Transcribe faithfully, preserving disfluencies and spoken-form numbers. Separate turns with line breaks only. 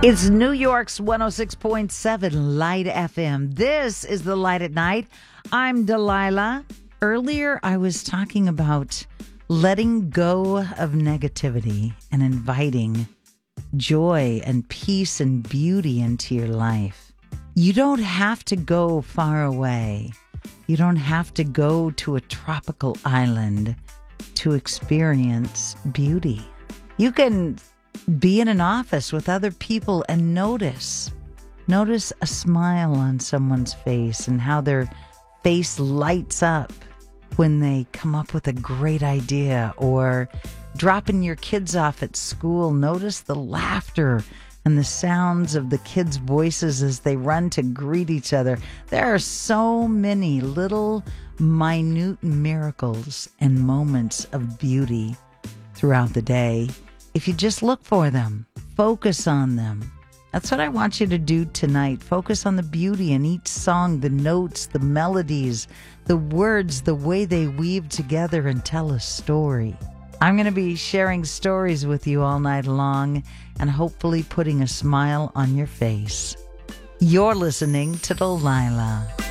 It's New York's one oh six point seven Light F M. This is the Light at Night. I'm Delilah. Earlier, I was talking about letting go of negativity and inviting joy and peace and beauty into your life. You don't have to go far away. You don't have to go to a tropical island to experience beauty. You can be in an office with other people and notice. Notice a smile on someone's face and how their face lights up when they come up with a great idea, or dropping your kids off at school. Notice the laughter and the sounds of the kids' voices as they run to greet each other. There are so many little minute miracles and moments of beauty throughout the day. If you just look for them, focus on them. That's what I want you to do tonight. Focus on the beauty in each song, the notes, the melodies, the words, the way they weave together and tell a story. I'm going to be sharing stories with you all night long and hopefully putting a smile on your face. You're listening to Delilah.